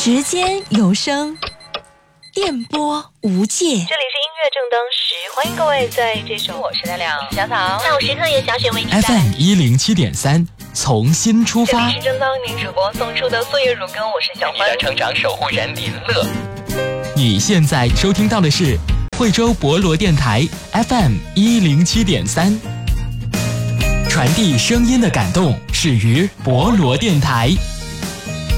时间有声，电波无界。这里是音乐正当时，欢迎各位在这首我是亮亮小草下午时刻也小雪为你带来 FM107.3，从新出发。 这里是正当女主播送出的岁月如歌，我是小欢。 你的成长守护人林乐。 你现在收听到的是惠州博罗电台 FM107.3，传递声音的感动始于博罗电台。